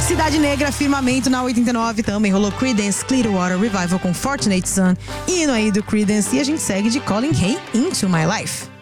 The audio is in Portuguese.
Cidade Negra, Firmamento na 89. Também rolou Creedence, Clearwater Revival com Fortunate Son. Hino aí do Creedence. E a gente segue de Colin Hay, Into My Life.